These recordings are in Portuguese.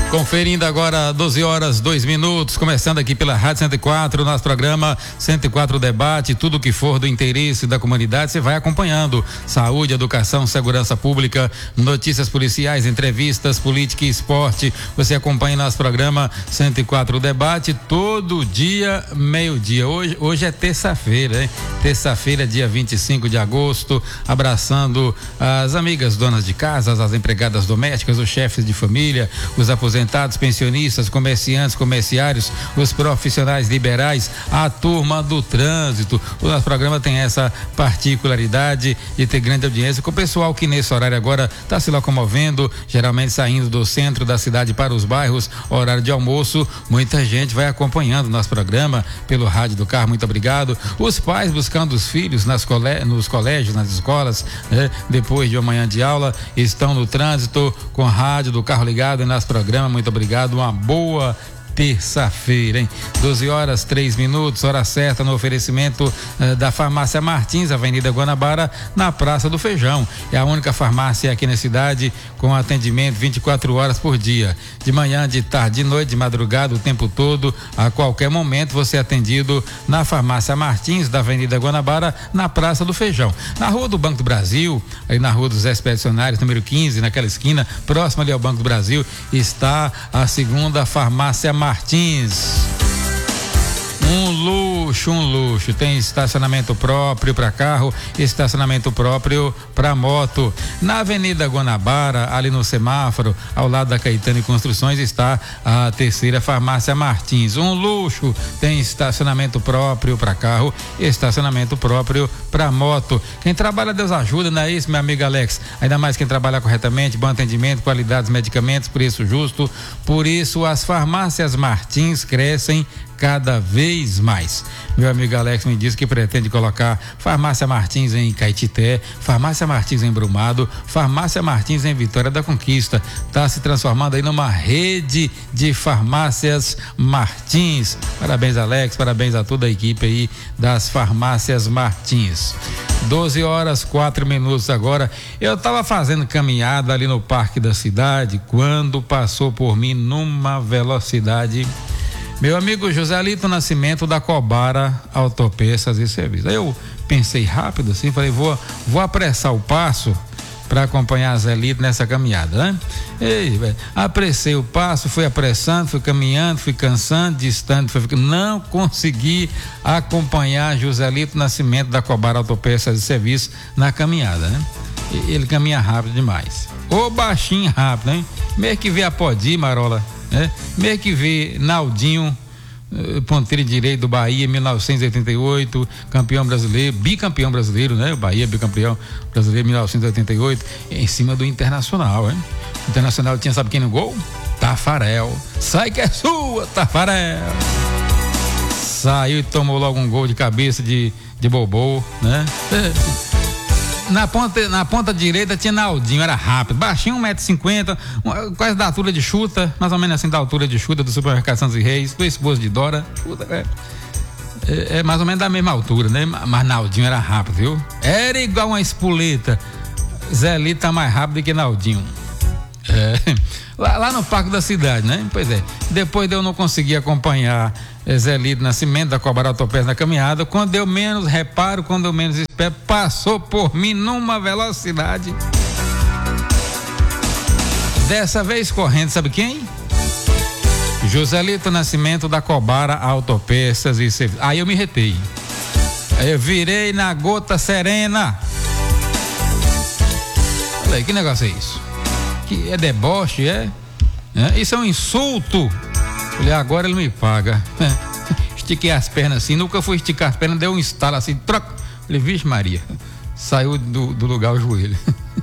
Conferindo agora 12h02, começando aqui pela Rádio 104, nosso programa 104 Debate, tudo que for do interesse da comunidade, você vai acompanhando. Saúde, educação, segurança pública, notícias policiais, entrevistas, política e esporte. Você acompanha nosso programa 104 Debate todo dia, meio-dia. Hoje é terça-feira, hein? Terça-feira, dia 25 de agosto, abraçando as amigas donas de casa, as empregadas domésticas, os chefes de família, os aposentados, pensionistas, comerciantes, comerciários, os profissionais liberais, a turma do trânsito. O nosso programa tem essa particularidade de ter grande audiência com o pessoal que nesse horário agora está se locomovendo, geralmente saindo do centro da cidade para os bairros, horário de almoço. Muita gente vai acompanhando o nosso programa pelo rádio do carro, muito obrigado. Os pais buscando os filhos nos colégios, nas escolas, né? Depois de uma manhã de aula, estão no trânsito com a rádio do carro ligado em nosso programa. Muito obrigado, uma boa terça-feira, hein? 12h03, hora certa no oferecimento da Farmácia Martins, Avenida Guanabara, na Praça do Feijão. É a única farmácia aqui na cidade com atendimento 24 horas por dia. De manhã, de tarde, de noite, de madrugada, o tempo todo, a qualquer momento você é atendido na Farmácia Martins, da Avenida Guanabara, na Praça do Feijão. Na Rua do Banco do Brasil, aí na Rua dos Expedicionários, número 15, naquela esquina, próximo ali ao Banco do Brasil, está a segunda Farmácia Martins. Um luxo. Tem estacionamento próprio para carro, estacionamento próprio para moto. Na Avenida Guanabara, ali no semáforo, ao lado da Caetano e Construções, está a terceira Farmácia Martins. Um luxo. Tem estacionamento próprio para carro, estacionamento próprio para moto. Quem trabalha, Deus ajuda, não é isso, meu amigo Alex? Ainda mais quem trabalha corretamente, bom atendimento, qualidade dos medicamentos, preço justo. Por isso, as farmácias Martins crescem cada vez mais. Meu amigo Alex me disse que pretende colocar Farmácia Martins em Caetité, Farmácia Martins em Brumado, Farmácia Martins em Vitória da Conquista. Está se transformando aí numa rede de farmácias Martins. Parabéns, Alex, parabéns a toda a equipe aí das farmácias Martins. 12h04 agora. Eu estava fazendo caminhada ali no Parque da Cidade quando passou por mim numa velocidade meu amigo José Alito Nascimento, da Cobara Autopeças e Serviços. Aí eu pensei rápido assim, falei, vou apressar o passo para acompanhar a Zé Lito nessa caminhada, né? Apressei o passo, fui apressando, fui caminhando, fui cansando, distante, não consegui acompanhar José Lito Nascimento, da Cobara Autopeças e Serviços na caminhada, né? Ele caminha rápido demais. Ô baixinho rápido, hein? Meio que vê a Podi, Marola, né? Meio que vê Naldinho, ponteiro direito do Bahia, 1988, campeão brasileiro, bicampeão brasileiro, né? O Bahia bicampeão brasileiro, 1988, em cima do Internacional, hein? O Internacional tinha, sabe quem no gol? Tafarel. Sai que é sua, Tafarel. Saiu e tomou logo um gol de cabeça de bobô, né? Na ponta direita tinha Naldinho, era rápido, baixinho, 1,50 m, quase da altura de Chuta, mais ou menos assim da altura de Chuta do supermercado Santos e Reis, do esposo de Dora. É mais ou menos da mesma altura, né? Mas Naldinho era rápido, viu? Era igual uma espoleta. Zé Lito tá mais rápido que Naldinho. Lá no Parque da Cidade, né? Pois é. Depois de eu não conseguir acompanhar Zé Lito Nascimento, da Cobara Autopeças na caminhada, quando eu menos reparo, quando eu menos espero, passou por mim numa velocidade. Dessa vez correndo, sabe quem? José Lito Nascimento, da Cobara Autopeças e Serviços. Aí eu me retei. Aí eu virei na gota serena. Olha aí, que negócio é isso? Que é deboche, isso é um insulto. Falei, agora ele me paga. Estiquei as pernas assim, nunca fui esticar as pernas, deu um estalo assim, troca. Falei, vixe Maria, saiu do lugar o joelho.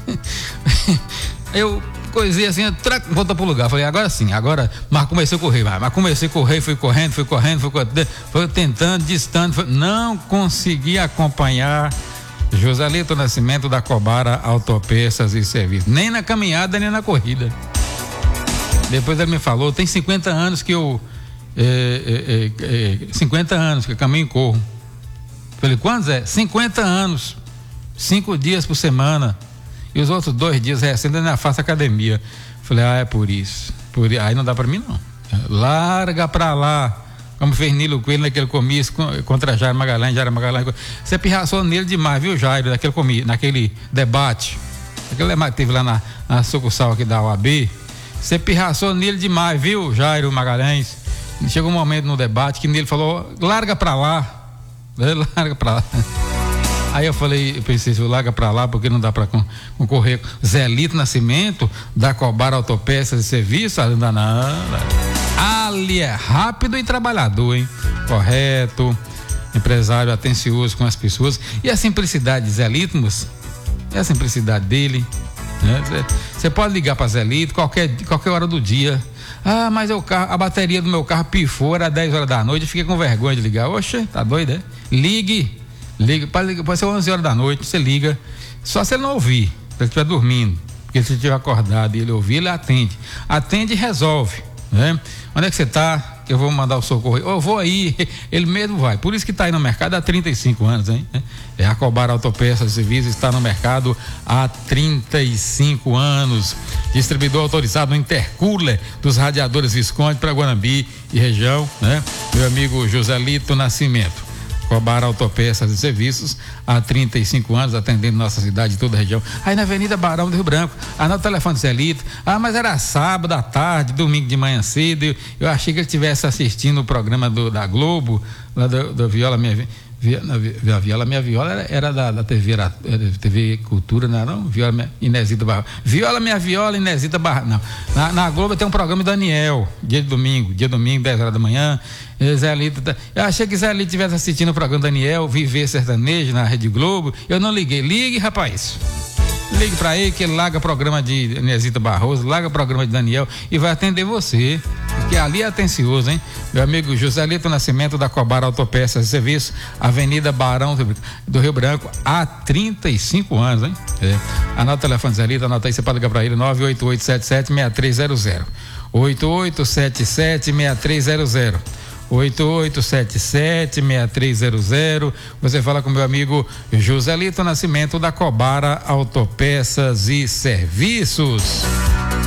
Eu coisei assim, voltou pro lugar. Falei, agora sim, mas comecei a correr, fui correndo, fui tentando, distante, não consegui acompanhar José Lito Nascimento, da Cobara Autopeças e Serviços, nem na caminhada, nem na corrida. Depois ele me falou, tem 50 anos que eu 50 anos que eu caminho e corro. Falei, quantos é? 50 anos, 5 dias por semana, e os outros 2 dias recém ainda faço academia. Falei, é por isso. Aí não dá para mim, não. Larga pra lá. Como fez Nilo Coelho naquele comício contra Jairo Magalhães. Você pirraçou nele demais, viu, Jairo, naquele debate. Aquele debate que teve lá na sucursal aqui da OAB. Você pirraçou nele demais, viu, Jairo Magalhães. Chegou um momento no debate que nele falou, larga pra lá. Larga pra lá. Aí eu pensei, larga pra lá, porque não dá pra concorrer. Zelito Nascimento, da Cobar Autopeças e Serviços, não dá não. Ali é rápido e trabalhador, hein? Correto, empresário atencioso com as pessoas. E a simplicidade de Zelito, moço, é a simplicidade dele. Você pode ligar para Zelito qualquer hora do dia. Ah, mas a bateria do meu carro pifou, era 10 horas da noite, eu fiquei com vergonha de ligar. Oxe, tá doido, é? Ligue, pode ser 11 horas da noite, você liga. Só se ele não ouvir, se ele estiver dormindo. Porque se ele estiver acordado e ele ouvir, ele atende. Atende e resolve. Né? Onde é que você está? Eu vou mandar o socorro. Eu vou aí, ele mesmo vai. Por isso que está aí no mercado há 35 anos, hein? A Cobar Autopeças e Serviços está no mercado há 35 anos. Distribuidor autorizado no Intercooler dos radiadores Visconde para Guanambi e região, né? Meu amigo Joselito Nascimento. Cobar Autopeças e Serviços há 35 anos, atendendo nossa cidade e toda a região. Aí na Avenida Barão do Rio Branco, no telefone do Zelito. Mas era sábado à tarde, domingo de manhã cedo. Eu achei que ele estivesse assistindo o programa da Globo, lá da Viola Minha Viola era da TV Cultura, não era não? Inesita Barra. Viola Minha Viola, Inesita Barra. Não. Na Globo tem um programa de Daniel, dia de domingo, 10 horas da manhã. Eu achei que Zé Lito estivesse assistindo o programa Daniel, Viver Sertanejo, na Rede Globo. Eu não liguei. Ligue, rapaz. Ligue pra ele que ele larga o programa de Inesita Barroso, larga o programa de Daniel e vai atender você. Porque ali é atencioso, hein? Meu amigo Joselito Nascimento, da Cobar Autopeças e Serviços, Avenida Barão do Rio Branco, há 35 anos, hein? Anota o telefone Zelito, anota aí, você pode ligar pra ele, 988776300. 88776300. 88776300. Você fala com meu amigo Joselito Nascimento, da Cobara Autopeças e Serviços.